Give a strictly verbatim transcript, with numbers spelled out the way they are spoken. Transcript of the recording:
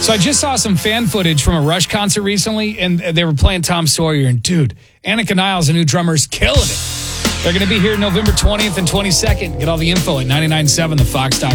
So I just saw some fan footage from a Rush concert recently, and they were playing Tom Sawyer. And, dude, Annika Niles, the new drummer, is killing it. They're going to be here November twentieth and twenty-second. Get all the info at nine nine seven the fox dot com.